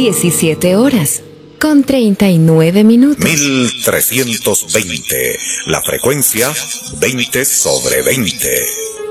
17 horas, con 39 minutos. 1320, la frecuencia 20 sobre 20.